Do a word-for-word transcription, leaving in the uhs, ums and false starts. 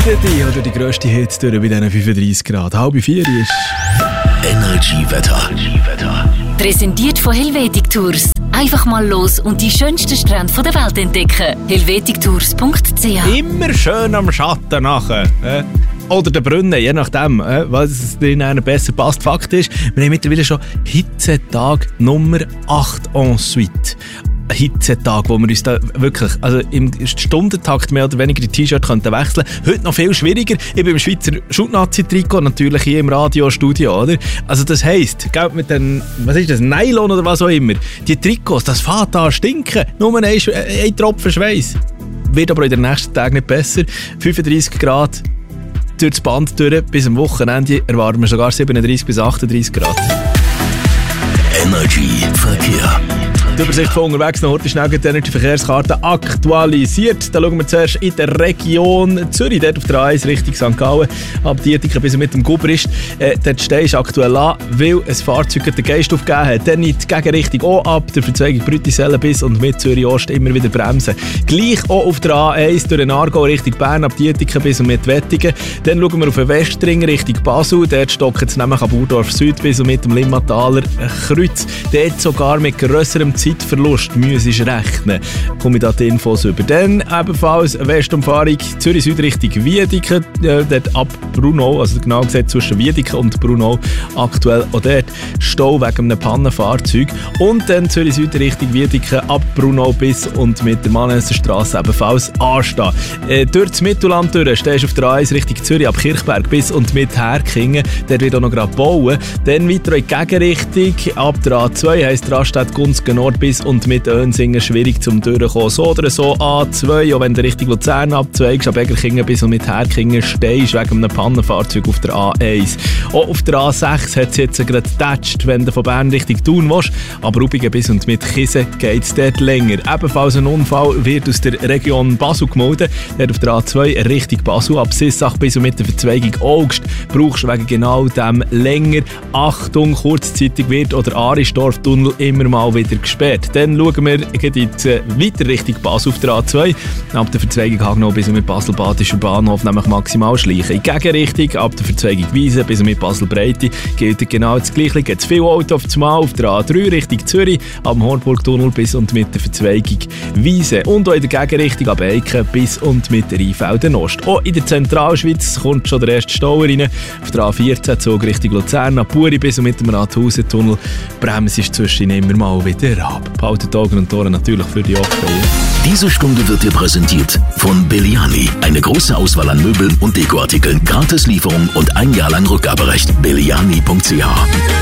die oder die grösste Hitze durch bei diesen fünfunddreissig Grad. Halb vier ist Energy-Wetter. Präsentiert von Helvetic Tours. Einfach mal los und die schönsten Strände der Welt entdecken. helvetic tours punkt c h. immer schön am Schatten nachher. Äh? Oder den Brunnen, je nachdem, äh, was ihnen besser passt. Fakt ist, wir haben mittlerweile schon Hitzetag Nummer acht en suite. Hitzetag, wo wir uns da wirklich, also im Stundentakt mehr oder weniger die T-Shirt könnten wechseln. Heute noch viel schwieriger. Ich bin im Schweizer Schutnazi-Trikot, natürlich hier im Radiostudio, oder? Also das heisst, gell, mit den, was ist das, Nylon oder was auch immer, die Trikots, das fährt an stinken. Nur ein, ein Tropfen Schweiß. Wird aber in den nächsten Tagen nicht besser. fünfunddreissig Grad durch das Band durch. Bis am Wochenende erwarten wir sogar siebenunddreissig bis achtunddreissig Grad. Energy Verkehr. Die Übersicht von unterwegs noch heute schnell die Energy-Verkehrskarte aktualisiert. Da schauen wir zuerst in der Region Zürich, dort auf der A eins Richtung Sankt Gallen, ab Dietike bis mit dem Gubrist. Äh, dort stehst du aktuell an, weil ein Fahrzeug den Geist aufgegeben hat. Dann in die Gegenrichtung auch ab der Verzweigung Brütisellen bis und mit Zürich-Ost immer wieder bremsen. Gleich auch auf der A eins durch den Aargau Richtung Bern, ab Dietike bis und mit Wettingen. Dann schauen wir auf den Westring Richtung Basel. Dort stocken es nämlich ab Urdorf Süd bis und mit dem Limmataler Kreuz. Dort sogar mit grösserem Zeitverlust müssen rechnen. Komme ich da die Infos über. Dann ebenfalls Westumfahrung Zürich Süd Richtung Wiedeke, äh, dort ab Brunau, also genau gesagt zwischen Wiedeke und Brunau aktuell auch dort Stau wegen einem Pannenfahrzeug. Und dann Zürich Süd Richtung Wiedeke ab Brunau bis und mit der Mannesserstrasse ebenfalls anstehen. Äh, durch das Mittelland durch stehst du auf der A eins Richtung Zürich ab Kirchberg bis und mit Herkingen. Dort wird auch noch gerade bauen. Dann weiter in die Gegenrichtung ab der A zwei heisst Raststätte Gunzgen Nord bis und mit Önsingen schwierig zum Durchkommen. So oder so A zwei, auch wenn du Richtung Luzern abzweigst, ab Egerkingen bis und mit Herkingen stehst wegen einem Pannenfahrzeug auf der A eins. Auch auf der A sechs hat es jetzt gerade getatscht, wenn du von Bern Richtung Thun willst, aber Rubigen bis und mit Kisen geht es dort länger. Ebenfalls ein Unfall wird aus der Region Basel gemeldet. Dort auf der A zwei Richtung Basel ab Sissach bis und mit der Verzweigung Augst brauchst du wegen genau dem länger. Achtung, kurzzeitig wird oder Aristorf-Tunnel immer mal wieder gesperrt. Dann schauen wir jetzt weiter Richtung Basel auf der A zwei. Ab der Verzweigung Hagenau bis mit Basel-Badischer Bahnhof nämlich maximal schleichen. In Gegenrichtung ab der Verzweigung Wiesen bis mit Basel-Breite gilt genau das Gleiche. Gibt es viel Auto auf das Mal auf der A drei Richtung Zürich, am Hornburg-Tunnel bis und mit der Verzweigung Wiesen. Und auch in der Gegenrichtung ab Eiken bis und mit der Rheinfelden Ost. Auch in der Zentralschweiz kommt schon der erste Stau rein. Auf der A vierzehn Zug Richtung Luzern, ab Buri bis und mit dem Rathausen-Tunnel. Bremse ist zwischen immer mal wieder ab. Behaltet die Augen und Ohren natürlich für die offen. Diese Stunde wird dir präsentiert von Belliani. Eine große Auswahl an Möbeln und Dekoartikeln, Gratislieferung und ein Jahr lang Rückgaberecht. belliani punkt c h